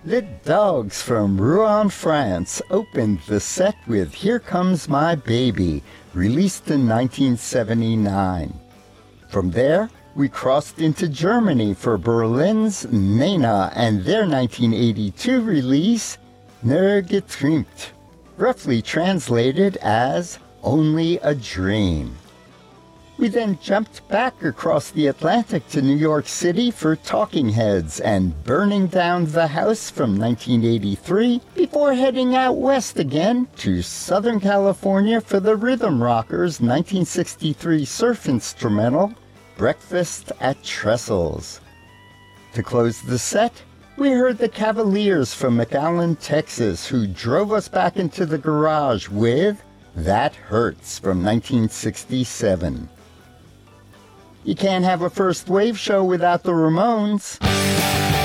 The Dogs from Rouen, France opened the set with Here Comes My Baby, released in 1979. From there, we crossed into Germany for Berlin's Nena and their 1982 release, Nur geträumt, roughly translated as Only a Dream. We then jumped back across the Atlantic to New York City for Talking Heads and Burning Down the House from 1983 before heading out west again to Southern California for the Rhythm Rockers' 1963 surf instrumental, Breakfast at Trestles. To close the set, we heard the Cavaliers from McAllen, Texas, who drove us back into the garage with That Hurts from 1967. You can't have a first wave show without the Ramones.